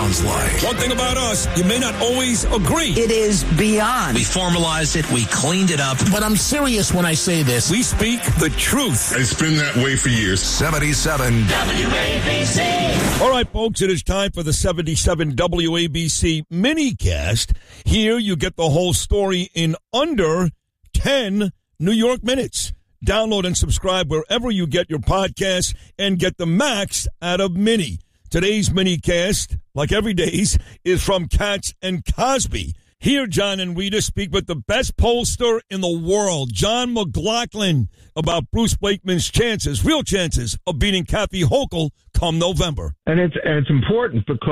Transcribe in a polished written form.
sounds like. One thing about us, you may not always agree. It is beyond. We formalized it. We cleaned it up. But I'm serious when I say this. We speak the truth. It's been that way for years. 77 WABC. All right, folks, it is time for the 77 WABC minicast. Here you get the whole story in under 10 New York minutes. Download and subscribe wherever you get your podcasts and get the max out of Mini. Today's minicast, like every day's, is from Katz and Cosby. Here, John and Rita speak with the best pollster in the world, John McLaughlin, about Bruce Blakeman's chances, real chances, of beating Kathy Hochul come November. And it's important because